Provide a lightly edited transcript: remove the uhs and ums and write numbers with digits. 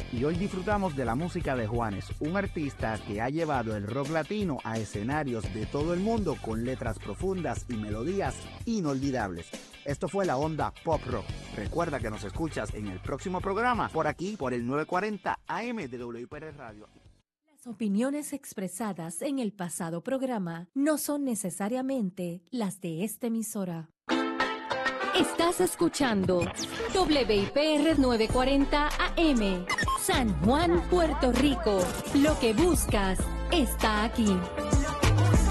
Y hoy disfrutamos de la música de Juanes, un artista que ha llevado el rock latino a escenarios de todo el mundo con letras profundas y melodías inolvidables. Esto fue la onda Pop Rock. Recuerda que nos escuchas en el próximo programa, por aquí, por el 940 AM de WIPR Radio. Las opiniones expresadas en el pasado programa no son necesariamente las de esta emisora. Estás escuchando WIPR 940 AM, San Juan, Puerto Rico. Lo que buscas está aquí.